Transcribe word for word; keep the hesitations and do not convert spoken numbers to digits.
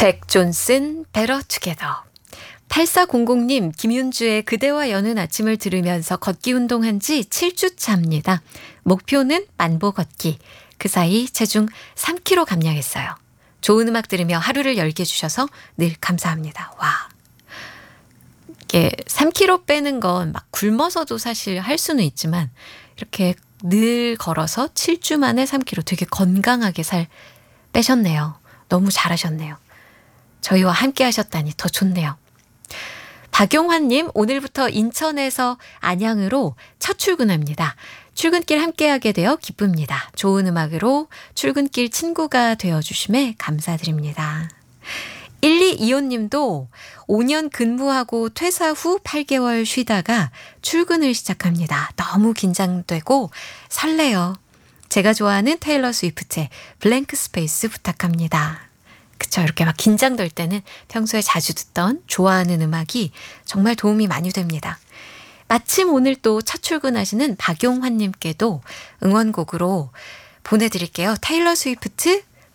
잭 존슨 Better Together. 팔사공공님, 김윤주의 그대와 여는 아침을 들으면서 걷기 운동한 지 칠 주 차입니다. 목표는 만보 걷기. 그 사이 체중 삼 킬로그램 감량했어요. 좋은 음악 들으며 하루를 열게 해주셔서 늘 감사합니다. 와, 이게 삼 킬로그램 빼는 건 막 굶어서도 사실 할 수는 있지만 이렇게 늘 걸어서 칠 주 만에 삼 킬로그램 되게 건강하게 살 빼셨네요. 너무 잘하셨네요. 저희와 함께 하셨다니 더 좋네요. 박용환님, 오늘부터 인천에서 안양으로 첫 출근합니다. 출근길 함께하게 되어 기쁩니다. 좋은 음악으로 출근길 친구가 되어주심에 감사드립니다. 일이이오 님도 오 년 근무하고 퇴사 후 팔 개월 쉬다가 출근을 시작합니다. 너무 긴장되고 설레요. 제가 좋아하는 테일러 스위프트의 블랭크 스페이스 부탁합니다. 그쵸, 이렇게 막 긴장될 때는 평소에 자주 듣던 좋아하는 음악이 정말 도움이 많이 됩니다. 마침 오늘 또 첫 출근하시는 박용환님께도 응원곡으로 보내드릴게요. 테일러 스위프트